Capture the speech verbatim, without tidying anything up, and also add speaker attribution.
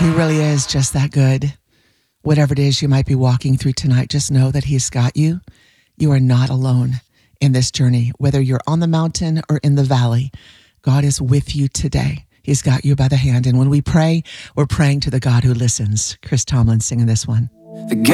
Speaker 1: He really is just that good. Whatever it is you might be walking through tonight, just know that He's got you. You are not alone in this journey. Whether you're on the mountain or in the valley, God is with you today. He's got you by the hand. And when we pray, we're praying to the God who listens. Chris Tomlin singing this one.